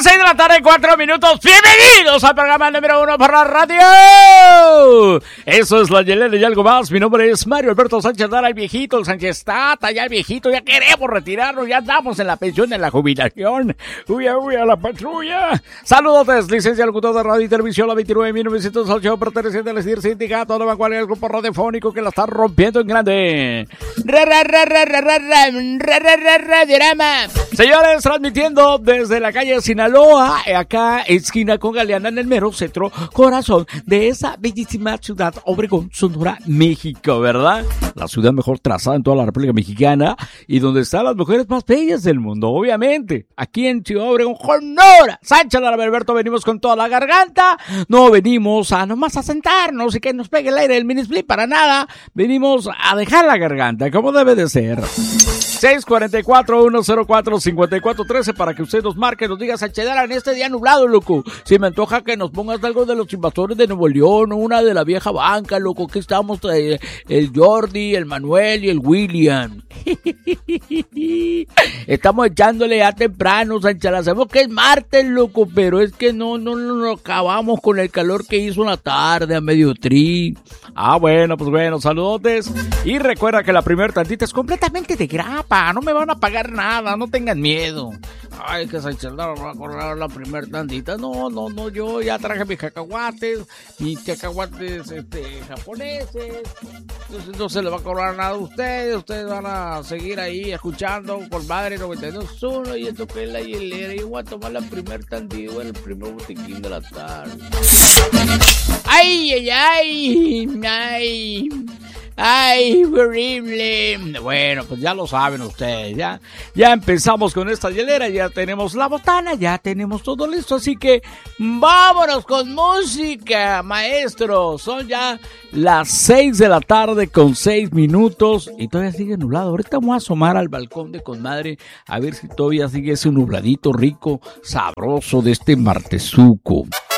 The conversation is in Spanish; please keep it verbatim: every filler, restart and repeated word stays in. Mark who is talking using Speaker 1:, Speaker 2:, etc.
Speaker 1: seis de la tarde, cuatro minutos. Bienvenidos al programa número uno por la radio. Eso es La Hielera y algo más. Mi nombre es Mario Alberto Sánchez Lara, el viejito, el Sánchez Tata, ya el viejito, ya queremos retirarnos, ya andamos en la pensión, en la jubilación. Uy, uy, a la patrulla. Saludos, licencia locutor de radio y televisión, la veintinueve mil novecientos ocho, perteneciente al S D I R Sindicato, Nueva cual es el grupo radiofónico que la está rompiendo en grande. Ra, ra, ra, ra, ra, ra, ra, ra, ra, ra, Radiorama. Señores, transmitiendo desde la calle Sinaloa, acá esquina con Galeana, en el mero centro corazón de esa bellísima ciudad Obregón, Sonora, México, ¿verdad? La ciudad mejor trazada en toda la República Mexicana y donde están las mujeres más bellas del mundo, obviamente. Aquí en Ciudad Obregón, Sonora. Sánchez Lara Alberto, venimos con toda la garganta. No venimos a nomás a sentarnos y que nos pegue el aire del mini split para nada. Venimos a dejar la garganta, como debe de ser. seis cuatro cuatro, uno cero cuatro, cinco cuatro uno tres para que usted nos marque, nos diga, Sánchez Lara, en este día nublado, loco. Si me antoja que nos pongas algo de los invasores de Nuevo León, o una de la vieja banca, loco, que estamos, eh, el Jordi, el Manuel y el William. Estamos echándole ya temprano, Sánchez Lara. Sabemos que es martes, loco, pero es que no, no, no, no acabamos con el calor que hizo una tarde a medio tri. Ah, bueno, pues bueno, saludotes. Y recuerda que la primera tantita es completamente de grapa, no me van a pagar nada, no tengan miedo. Ay, que Sánchez Lara va a correr la primera tantita. No, no, no, yo ya traje mis cacahuates, mis cacahuates este, japoneses. Entonces no se les va a cobrar nada a ustedes, ustedes van a seguir ahí escuchando con Madre noventa y dos punto uno y esto que es La Hielera. Y voy a tomar la primera tantita, el primer botiquín de la tarde. Ay, ay, ay, ay. ¡Ay, horrible! Bueno, pues ya lo saben ustedes, ya, ya empezamos con esta hielera, ya tenemos la botana, ya tenemos todo listo, así que vámonos con música, maestro. Son ya las seis de la tarde con seis minutos y todavía sigue nublado. Ahorita vamos a asomar al balcón de Conmadre a ver si todavía sigue ese nubladito rico, sabroso de este martesuco.